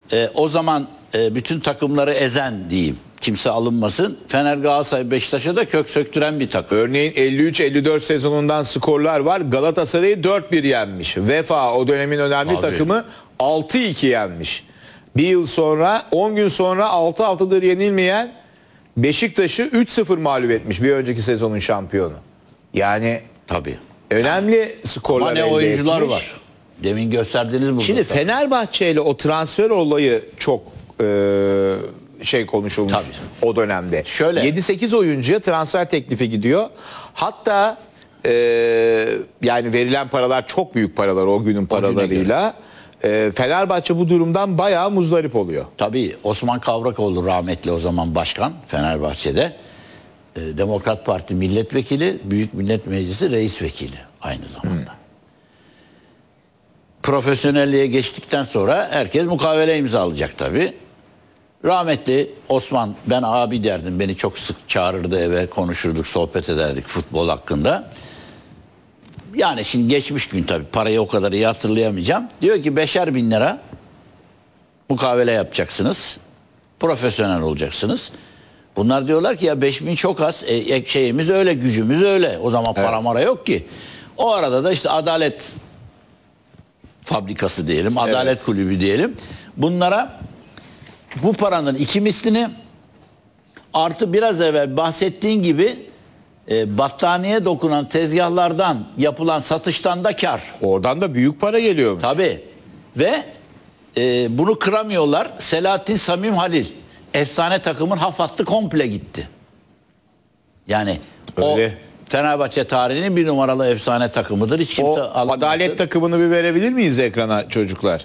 o zaman bütün takımları ezen diyeyim. Kimse alınmasın. Fener, Galatasaray, Beşiktaş'a da kök söktüren bir takım. Örneğin 53-54 sezonundan skorlar var. Galatasaray'ı 4-1 yenmiş. Vefa o dönemin önemli Tabii. takımı 6-2 yenmiş. Bir yıl sonra 10 gün sonra 6 haftadır yenilmeyen Beşiktaş'ı 3-0 mağlup etmiş bir önceki sezonun şampiyonu. Yani Tabii. önemli skorlar Ama ne elde oyuncular etmiş. var. Demin gösterdiğiniz bu. Şimdi Fenerbahçe ile o transfer olayı çok konuşulmuş Tabii. o dönemde. Şöyle. 7-8 oyuncuya transfer teklifi gidiyor. Hatta yani verilen paralar çok büyük paralar o günün paralarıyla. Fenerbahçe bu durumdan bayağı muzdarip oluyor. Tabii Osman Kavrakoğlu rahmetli o zaman başkan Fenerbahçe'de. Demokrat Parti milletvekili, Büyük Millet Meclisi reis vekili aynı zamanda. Profesyonelliğe geçtikten sonra herkes mukavele imzalayacak tabii. Rahmetli Osman, ben abi derdim, beni çok sık çağırırdı eve, konuşurduk, sohbet ederdik futbol hakkında. Yani şimdi geçmiş gün tabii, parayı o kadar iyi hatırlayamayacağım. Diyor ki 5'er bin lira mukavele yapacaksınız, profesyonel olacaksınız. Bunlar diyorlar ki ya 5 bin çok az, şeyimiz öyle, gücümüz öyle. O zaman para mara yok ki. O arada da işte Adalet Fabrikası diyelim, Adalet Kulübü diyelim. Bunlara bu paranın 2 mislini artı biraz evvel bahsettiğin gibi battaniye dokunan tezgahlardan yapılan satıştan da kar. Oradan da büyük para geliyor. Tabii. Ve bunu kıramıyorlar. Selahattin Samim Halil. Efsane takımın hafattı komple gitti. Yani Öyle. o Fenerbahçe tarihinin bir numaralı efsane takımıdır. Hiç kimse O alamadı. Adalet takımını bir verebilir miyiz ekrana çocuklar?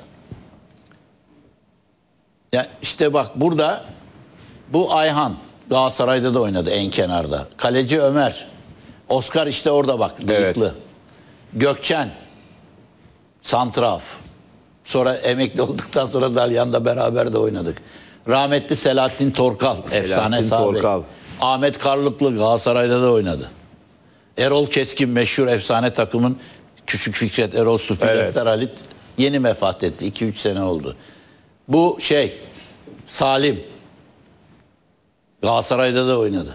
Ya işte bak burada bu Ayhan Galatasaray'da da oynadı en kenarda. Kaleci Ömer. Oscar işte orada bak. Evet. Bıyıklı. Gökçen. Santraf. Sonra emekli olduktan sonra Dalyan'da beraber de oynadık. Rahmetli Selahattin Torkal. Efsane sahibi. Torkal. Ahmet Karlıklı Galatasaray'da da oynadı. Erol Keskin meşhur efsane takımın Küçük Fikret, Erol Supi, Defter Halit yeni vefat etti. 2-3 sene oldu. Bu Salim Galatasaray'da da oynadı.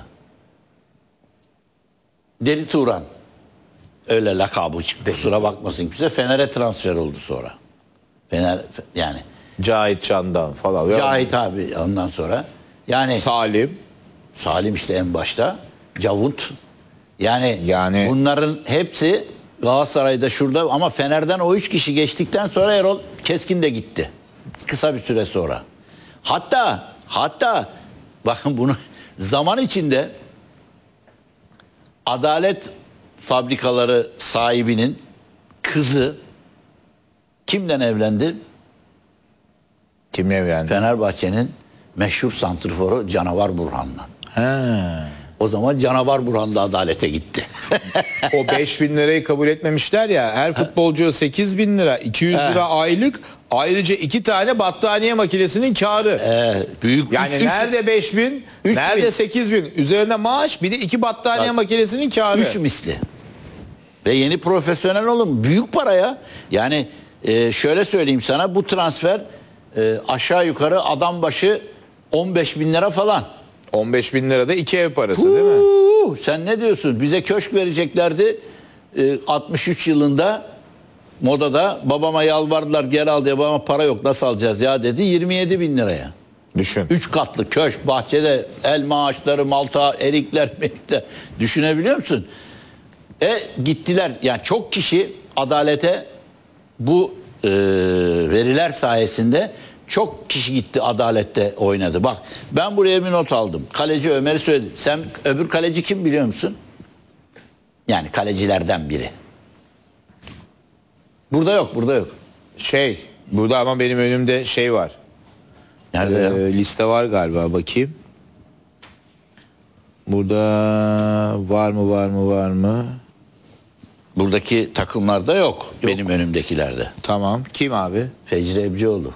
Deli Turan öyle lakabı çıktı. Kusura bakmasın kimse. Fener'e transfer oldu sonra. Fener yani. Cahit Candan falan. Cahit abi ondan sonra. Yani Salim işte en başta. Cavut. Yani bunların hepsi Galatasaray'da şurada ama Fener'den o 3 kişi geçtikten sonra Erol Keskin de gitti. Kısa bir süre sonra. Hatta bakın bunu zaman içinde Adalet Fabrikaları sahibinin kızı kimden evlendi? Kimle evlendi? Fenerbahçe'nin meşhur santrforu Canavar Burhan'la. O zaman Canavar Burhan da adalete gitti. O 5 bin lirayı kabul etmemişler ya. Her futbolcuya 8 bin lira, 200 lira aylık. Ayrıca 2 tane battaniye makinesinin karı. Büyük. Yani nerede 5 bin, nerede 8 bin. Üzerine maaş, bir de 2 battaniye makinesinin karı. 3 misli. Ve yeni profesyonel olun. Büyük para ya. Yani şöyle söyleyeyim sana, bu transfer aşağı yukarı adam başı 15 bin lira falan. 15 bin lira da 2 ev parası değil mi? Sen ne diyorsun? Bize köşk vereceklerdi 63 yılında Moda'da. Babama yalvardılar, geri al diye. Babama para yok, nasıl alacağız ya dedi. 27 bin liraya. Düşün. 3 katlı köşk, bahçede elma ağaçları, malta, erikler, melikler. Düşünebiliyor musun? Gittiler. Yani çok kişi adalete bu veriler sayesinde çok kişi gitti, adalette oynadı. Bak ben buraya bir not aldım. Kaleci Ömer'i söyledim. Sen öbür kaleci kim biliyor musun? Yani kalecilerden biri. Burada yok. Burada ama benim önümde var. Nerede ya? Liste var galiba, bakayım. Burada var mı? Buradaki takımlarda yok. Benim önümdekilerde. Tamam. Kim abi? Fecri Ebcioğlu.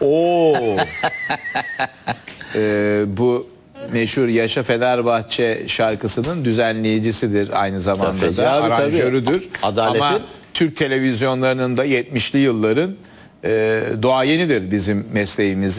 Bu meşhur Yaşa Fenerbahçe şarkısının düzenleyicisidir aynı zamanda da. Aranjörüdür. Ama Türk televizyonlarının da 70'li yılların doğayenidir bizim mesleğimizin.